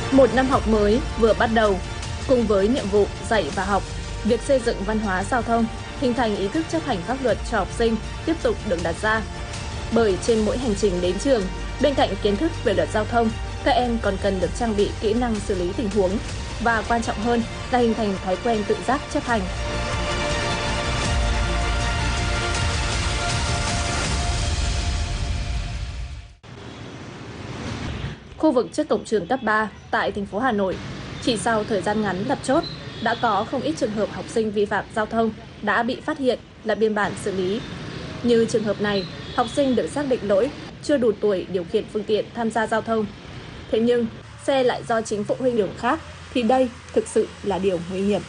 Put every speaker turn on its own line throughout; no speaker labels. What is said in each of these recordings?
Một năm học mới vừa bắt đầu, cùng với nhiệm vụ dạy và học, việc xây dựng văn hóa giao thông, hình thành ý thức chấp hành pháp luật cho học sinh tiếp tục được đặt ra. Bởi trên mỗi hành trình đến trường, bên cạnh kiến thức về luật giao thông, các em còn cần được trang bị kỹ năng xử lý tình huống và quan trọng hơn là hình thành thói quen tự giác chấp hành. Khu vực trước cổng trường cấp 3 tại thành phố Hà Nội, chỉ sau thời gian ngắn lập chốt, đã có không ít trường hợp học sinh vi phạm giao thông đã bị phát hiện, lập biên bản xử lý. Như trường hợp này, học sinh được xác định lỗi chưa đủ tuổi điều khiển phương tiện tham gia giao thông. Thế nhưng, xe lại do chính phụ huynh đường khác, thì đây thực sự là điều nguy hiểm.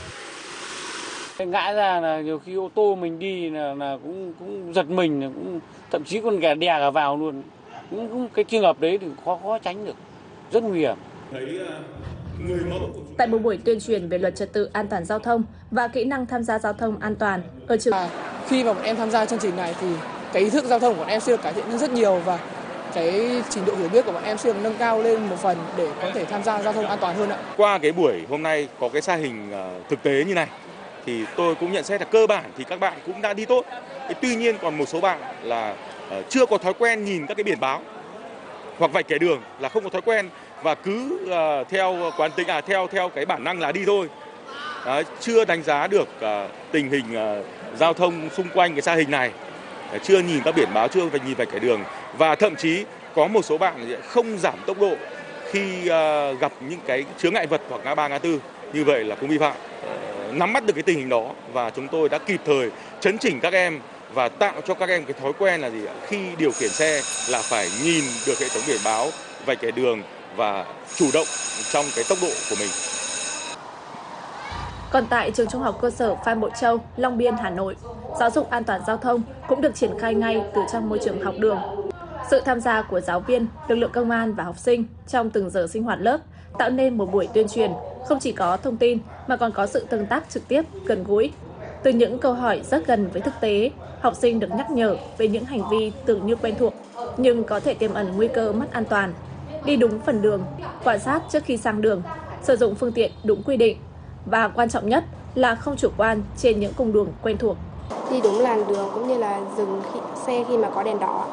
Ngã ra là nhiều khi ô tô mình đi là cũng giật mình, cũng thậm chí còn đè cả vào luôn. Cũng cái trường hợp đấy thì khó tránh được, rất nguy hiểm.
Tại một buổi tuyên truyền về luật trật tự an toàn giao thông và kỹ năng tham gia giao thông an toàn ở trường.
Khi mà bọn em tham gia chương trình này thì cái ý thức giao thông của bọn em sẽ được cải thiện lên rất nhiều và cái trình độ hiểu biết của bọn em sẽ được nâng cao lên một phần để có thể tham gia giao thông an toàn hơn ạ.
Qua cái buổi hôm nay có cái sa hình thực tế như này thì tôi cũng nhận xét là cơ bản thì các bạn cũng đã đi tốt. Tuy nhiên còn một số bạn là chưa có thói quen nhìn các cái biển báo hoặc vạch kẻ đường, là không có thói quen và cứ theo quán tính theo cái bản năng là đi thôi. Đấy, chưa đánh giá được tình hình giao thông xung quanh cái sa hình này, chưa nhìn các biển báo, chưa nhìn vạch kẻ đường, và thậm chí có một số bạn không giảm tốc độ khi gặp những cái chướng ngại vật hoặc ngã ba ngã tư, như vậy là cũng vi phạm. Nắm bắt được cái tình hình đó và chúng tôi đã kịp thời chấn chỉnh các em và tạo cho các em cái thói quen là gì ạ? Khi điều khiển xe là phải nhìn được hệ thống biển báo, vạch kẻ đường và chủ động trong cái tốc độ của mình.
Còn tại trường trung học cơ sở Phan Bội Châu, Long Biên, Hà Nội, giáo dục an toàn giao thông cũng được triển khai ngay từ trong môi trường học đường. Sự tham gia của giáo viên, lực lượng công an và học sinh trong từng giờ sinh hoạt lớp tạo nên một buổi tuyên truyền không chỉ có thông tin mà còn có sự tương tác trực tiếp, gần gũi. Từ những câu hỏi rất gần với thực tế, học sinh được nhắc nhở về những hành vi tưởng như quen thuộc nhưng có thể tiềm ẩn nguy cơ mất an toàn. Đi đúng phần đường, quan sát trước khi sang đường, sử dụng phương tiện đúng quy định và quan trọng nhất là không chủ quan trên những cung đường quen thuộc.
Đi đúng làn đường cũng như là dừng xe khi mà có đèn đỏ.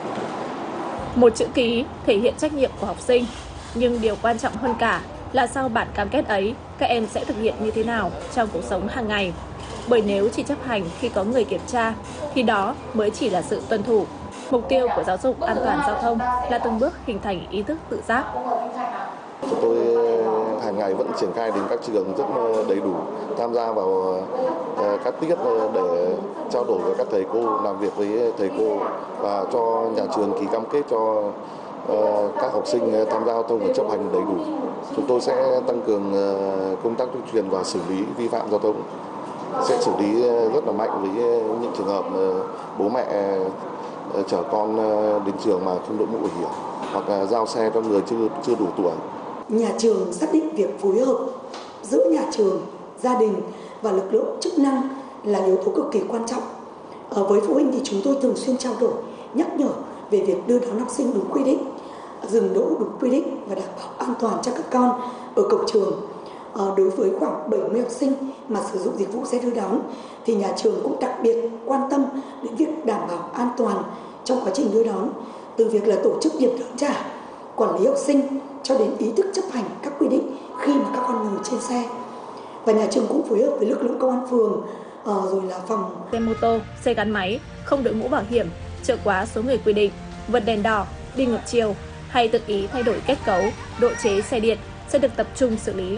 Một chữ ký thể hiện trách nhiệm của học sinh, nhưng điều quan trọng hơn cả là sau bản cam kết ấy, các em sẽ thực hiện như thế nào trong cuộc sống hàng ngày. Bởi nếu chỉ chấp hành khi có người kiểm tra, thì đó mới chỉ là sự tuân thủ. Mục tiêu của giáo dục an toàn giao thông là từng bước hình thành ý thức tự giác.
Chúng tôi hàng ngày vẫn triển khai đến các trường rất đầy đủ, tham gia vào các tiết để trao đổi với các thầy cô, làm việc với thầy cô và cho nhà trường ký cam kết cho các học sinh tham gia giao thông và chấp hành đầy đủ. Chúng tôi sẽ tăng cường công tác tuyên truyền và xử lý vi phạm giao thông, sẽ xử lý rất là mạnh với những trường hợp bố mẹ chở con đến trường mà không đội mũ bảo hiểm hoặc giao xe cho người chưa đủ tuổi.
Nhà trường xác định việc phối hợp giữa nhà trường, gia đình và lực lượng chức năng là yếu tố cực kỳ quan trọng. Với phụ huynh thì chúng tôi thường xuyên trao đổi, nhắc nhở về việc đưa đón học sinh đúng quy định, dừng đỗ đúng quy định và đảm bảo an toàn cho các con ở cổng trường. Đối với khoảng 70 học sinh mà sử dụng dịch vụ xe đưa đón thì nhà trường cũng đặc biệt quan tâm đến việc đảm bảo an toàn trong quá trình đưa đón, từ việc là tổ chức điểm đón trả, quản lý học sinh cho đến ý thức chấp hành các quy định khi mà các con ngồi trên xe. Và nhà trường cũng phối hợp với lực lượng công an phường rồi là phòng
xe mô tô, xe gắn máy không đội mũ bảo hiểm, chở quá số người quy định, vượt đèn đỏ, đi ngược chiều hay tự ý thay đổi kết cấu, độ chế xe điện sẽ được tập trung xử lý.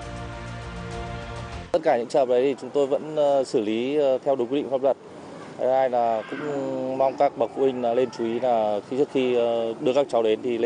Tất cả những trường hợp đấy thì chúng tôi vẫn xử lý theo đúng quy định pháp luật. Thứ hai là cũng mong các bậc phụ huynh lên chú ý là trước khi đưa các cháu đến thì